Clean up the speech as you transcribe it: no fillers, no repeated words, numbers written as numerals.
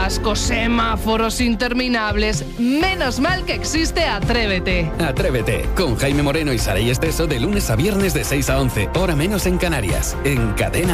atascos, semáforos interminables. Menos mal que existe Atrévete. Atrévete, con Jaime Moreno y Saray Esteso de lunes a viernes de 6 a 11, hora menos en Canarias, en Cadena